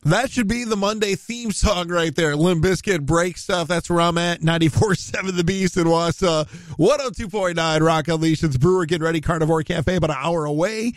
That should be the Monday theme song right there. Limp Bizkit, Break Stuff. That's where I'm at. 94.7 The Beast in Wausau. 102.9 Rock Unleashed. It's Brewer getting ready. Carnivore Cafe about an hour away.